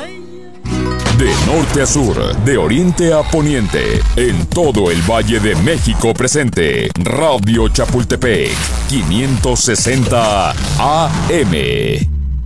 De norte a sur, de oriente a poniente, en todo el Valle de México presente, Radio Chapultepec, 560 AM.